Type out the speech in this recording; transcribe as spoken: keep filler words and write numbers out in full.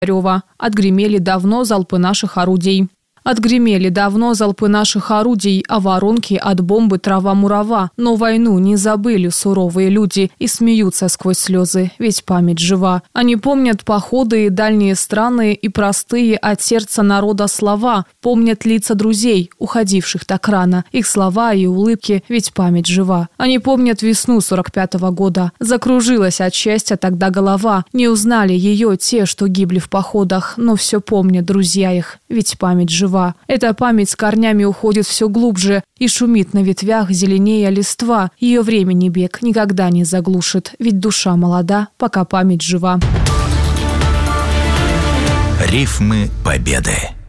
Рева. Отгремели давно залпы наших орудий. Отгремели давно залпы наших орудий, а воронки от бомбы трава-мурава. Но войну не забыли суровые люди и смеются сквозь слезы, ведь память жива. Они помнят походы и дальние страны и простые от сердца народа слова. Помнят лица друзей, уходивших так рано, их слова и улыбки, ведь память жива. Они помнят весну сорок пятого года. Закружилась от счастья тогда голова. Не узнали ее те, что гибли в походах, но все помнят друзья их, ведь память жива. Эта память с корнями уходит все глубже и шумит на ветвях зеленее листва. Ее времени бег никогда не заглушит, ведь душа молода, пока память жива. Рифмы Победы.